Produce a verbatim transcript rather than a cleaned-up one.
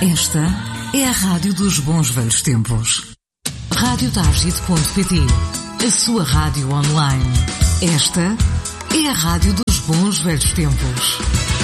Esta é a rádio dos bons velhos tempos. rádio target ponto pt, a sua rádio online. Esta é a rádio dos bons velhos tempos.